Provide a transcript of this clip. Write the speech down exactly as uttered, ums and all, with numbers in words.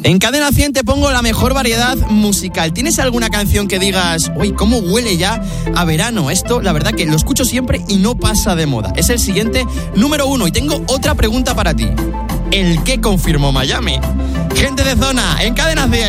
En Cadena cien te pongo la mejor variedad musical. ¿Tienes alguna canción que digas, uy, cómo huele ya a verano? Esto, la verdad que lo escucho siempre y no pasa de moda. Es el siguiente número uno. Y tengo otra pregunta para ti. ¿El qué confirmó Miami? Gente de zona, en Cadena cien.